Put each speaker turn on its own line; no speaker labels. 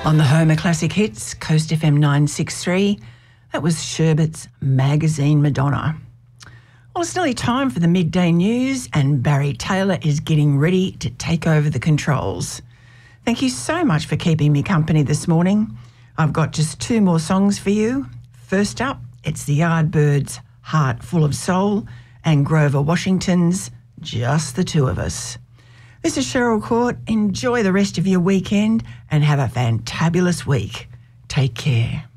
On the home of classic hits, Coast FM 963, that was Sherbet's Magazine Madonna. Well, it's nearly time for the midday news, and Barry Taylor is getting ready to take over the controls. Thank you so much for keeping me company this morning. I've got just two more songs for you. First up, it's the Yardbirds' Heart Full of Soul and Grover Washington's Just the Two of Us. This is Cheryl Court. Enjoy the rest of your weekend and have a fantabulous week. Take care.